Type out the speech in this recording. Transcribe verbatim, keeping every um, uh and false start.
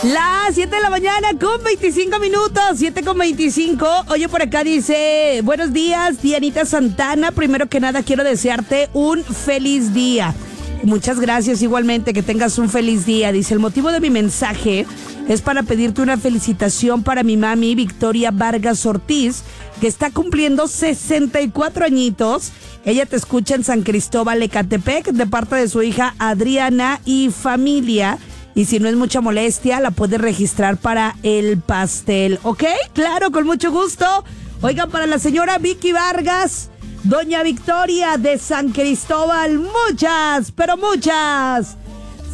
Las siete de la mañana con veinticinco minutos, siete con veinticinco. Oye, por acá dice, buenos días, Dianita Santana. Primero que nada quiero desearte un feliz día. Muchas gracias igualmente, que tengas un feliz día. Dice, el motivo de mi mensaje es para pedirte una felicitación para mi mami Victoria Vargas Ortiz, que está cumpliendo sesenta y cuatro añitos. Ella te escucha en San Cristóbal, Ecatepec, de parte de su hija Adriana y familia. Y si no es mucha molestia, la puedes registrar para el pastel, ¿ok? Claro, con mucho gusto. Oigan, para la señora Vicky Vargas, doña Victoria de San Cristóbal, muchas, pero muchas